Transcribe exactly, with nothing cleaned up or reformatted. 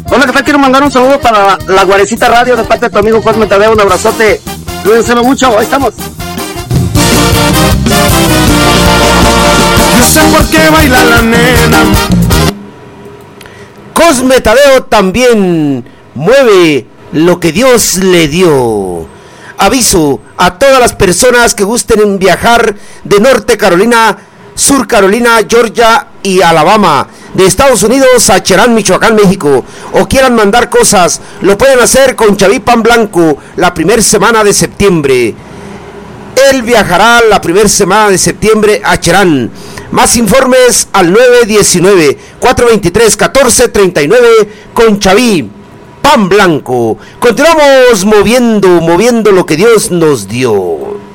Hola, ¿qué tal? Quiero mandar un saludo para la, la Guarecita Radio de parte de tu amigo Cosme Tadeo. Un abrazote. Cuídense mucho. Ahí estamos. No sé por qué baila la nena. Cosme Tadeo también mueve lo que Dios le dio. Aviso a todas las personas que gusten viajar de Norte Carolina, Sur Carolina, Georgia y Alabama, de Estados Unidos a Cherán, Michoacán, México, o quieran mandar cosas, lo pueden hacer con Chaví Pan Blanco la primera semana de septiembre. Él viajará la primera semana de septiembre a Cherán. Más informes al nueve diecinueve, cuatro veintitrés, catorce treinta y nueve con Chaví Pan Blanco. Continuamos moviendo, moviendo lo que Dios nos dio.